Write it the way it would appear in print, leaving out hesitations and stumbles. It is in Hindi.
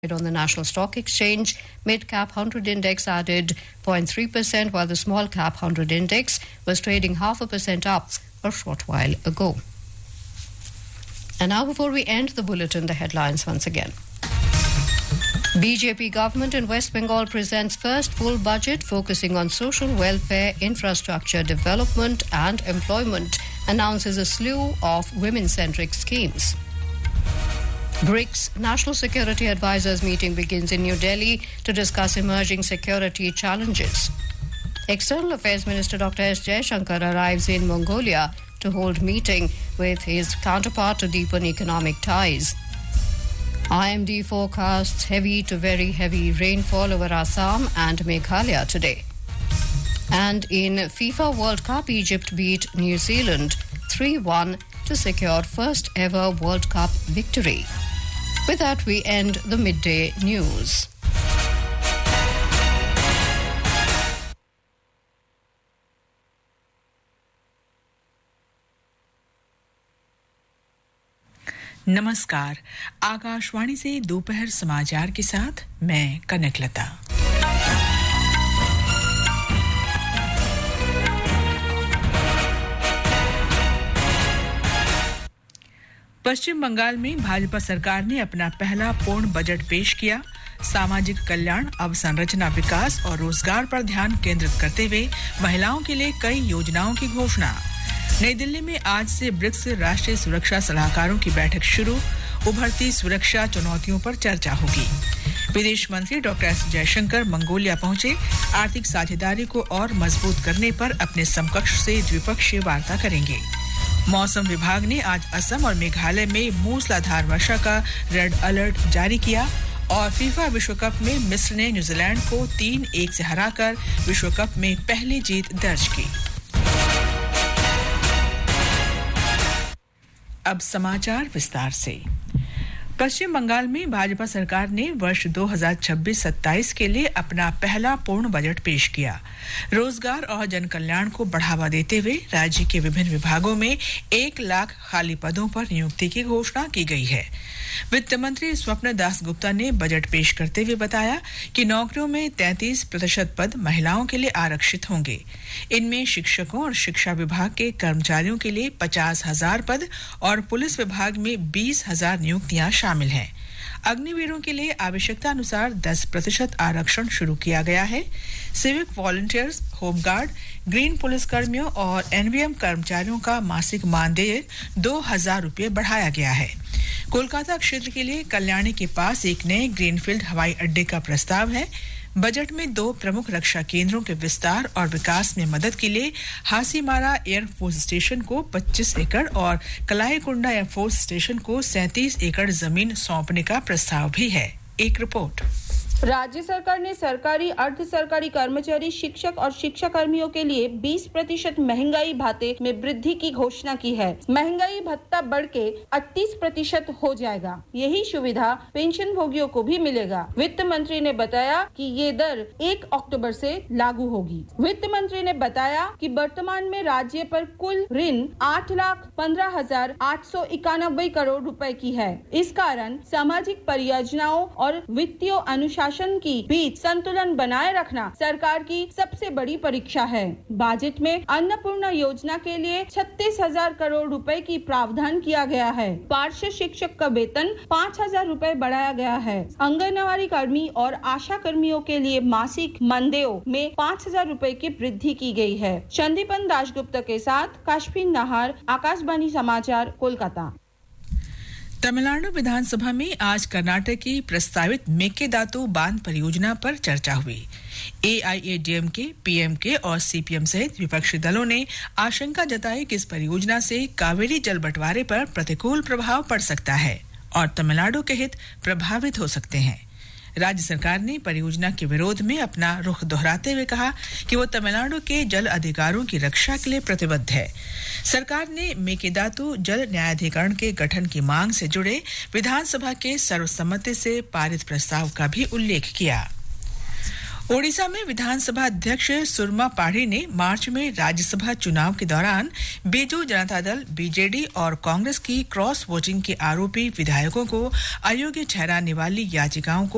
on the National Stock Exchange. Mid-cap 100 index added 0.3%, while the small-cap 100 index was trading 0.5% up a short while ago. And now, before we end the bulletin, the headlines once again. BJP government in West Bengal presents first full budget focusing on social welfare, infrastructure development and employment, announces a slew of women-centric schemes. BRICS National Security Advisors meeting begins in New Delhi to discuss emerging security challenges. External Affairs Minister Dr. S. Jaishankar arrives in Mongolia to hold meeting with his counterpart to deepen economic ties. IMD forecasts heavy to very heavy rainfall over Assam and Meghalaya today. And in FIFA World Cup, Egypt beat New Zealand 3-1 to secure first ever World Cup victory. With that, we end the midday news. नमस्कार, आकाशवाणी से दोपहर समाचार के साथ मैं कनकलता। पश्चिम बंगाल में भाजपा सरकार ने अपना पहला पूर्ण बजट पेश किया। सामाजिक कल्याण, अवसंरचना विकास और रोजगार पर ध्यान केंद्रित करते हुए महिलाओं के लिए कई योजनाओं की घोषणा। नई दिल्ली में आज से ब्रिक्स राष्ट्रीय सुरक्षा सलाहकारों की बैठक शुरू। उभरती सुरक्षा चुनौतियों पर चर्चा होगी। विदेश मंत्री डॉक्टर एस जयशंकर मंगोलिया पहुंचे। आर्थिक साझेदारी को और मजबूत करने पर अपने समकक्ष से द्विपक्षीय वार्ता करेंगे। मौसम विभाग ने आज असम और मेघालय में मूसलाधार वर्षा का रेड अलर्ट जारी किया और फीफा विश्व कप में मिस्र ने न्यूजीलैंड को 3-1 से हराकर विश्व कप में पहली जीत दर्ज की। अब समाचार विस्तार से। पश्चिम बंगाल में भाजपा सरकार ने वर्ष 2026-27 के लिए अपना पहला पूर्ण बजट पेश किया। रोजगार और जनकल्याण को बढ़ावा देते हुए राज्य के विभिन्न विभागों में 1 लाख खाली पदों पर नियुक्ति की घोषणा की गई है। वित्त मंत्री स्वप्न दास गुप्ता ने बजट पेश करते हुए बताया कि नौकरियों में 33% पद महिलाओं के लिए आरक्षित होंगे। इनमें शिक्षकों और शिक्षा विभाग के कर्मचारियों के लिए 50,000 पद और पुलिस विभाग में 20,000 नियुक्तियां शामिल हैं। अग्निवीरों के लिए आवश्यकता अनुसार 10% आरक्षण शुरू किया गया है। Civic volunteers, home guard, green police कर्मियों और एनवीएम कर्मचारियों का मासिक मानदेय 2,000 रुपये बढ़ाया गया है। कोलकाता क्षेत्र के लिए कल्याणी के पास एक नए ग्रीनफील्ड हवाई अड्डे का प्रस्ताव है। बजट में 2 प्रमुख रक्षा केंद्रों के विस्तार और विकास में मदद के लिए हासीमारा एयरफोर्स स्टेशन को 25 एकड़ और कलाईकुंडा एयरफोर्स स्टेशन को 37 एकड़ जमीन सौंपने का प्रस्ताव भी है। एक रिपोर्ट। राज्य सरकार ने सरकारी, अर्ध सरकारी कर्मचारी, शिक्षक और शिक्षा कर्मियों के लिए 20% महंगाई भत्ते में वृद्धि की घोषणा की है। महंगाई भत्ता बढ़ के 38% हो जाएगा। यही सुविधा पेंशन भोगियों को भी मिलेगा। वित्त मंत्री ने बताया कि ये दर 1 अक्टूबर से लागू होगी। वित्त मंत्री ने बताया कि वर्तमान में राज्य पर कुल ऋण 8,15,891 करोड़ रुपए की है। इस कारण सामाजिक परियोजनाओं और वित्तीय अनुशासन की बीच संतुलन बनाए रखना सरकार की सबसे बड़ी परीक्षा है। बजट में अन्नपूर्णा योजना के लिए 36,000 करोड़ रुपए की प्रावधान किया गया है। पार्श्व शिक्षक का वेतन 5,000 रुपए बढ़ाया गया है। आंगनवाड़ी कर्मी और आशा कर्मियों के लिए मासिक मानदेय में 5,000 रुपए की वृद्धि की गई है। संदीपन दासगुप्ता के साथ काश्मीर नाहर, आकाशवाणी समाचार, कोलकाता। तमिलनाडु विधानसभा में आज कर्नाटक की प्रस्तावित मेकेदातु बांध परियोजना पर चर्चा हुई। एआईएडीएमके, पीएमके और सीपीएम सहित विपक्षी दलों ने आशंका जताई कि इस परियोजना से कावेरी जल बंटवारे पर प्रतिकूल प्रभाव पड़ सकता है और तमिलनाडु के हित प्रभावित हो सकते हैं। राज्य सरकार ने परियोजना के विरोध में अपना रुख दोहराते हुए कहा कि वो तमिलनाडु के जल अधिकारों की रक्षा के लिए प्रतिबद्ध है। सरकार ने मेकेदातु जल न्यायाधिकरण के गठन की मांग से जुड़े विधानसभा के सर्वसम्मति से पारित प्रस्ताव का भी उल्लेख किया। ओडिशा में विधानसभा अध्यक्ष सुरमा पाढ़ी ने मार्च में राज्यसभा चुनाव के दौरान बीजू जनता दल, बीजेडी और कांग्रेस की क्रॉस वोटिंग के आरोपी विधायकों को अयोग्य ठहराने वाली याचिकाओं को